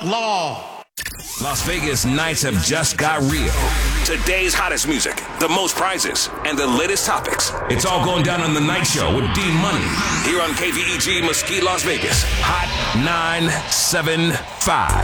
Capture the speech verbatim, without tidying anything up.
law. Las Vegas nights have just got real. Today's hottest music, the most prizes, and the latest topics. It's all going down on The Night Show with D Money. Here on K V E G Mesquite, Las Vegas. Hot nine seven five.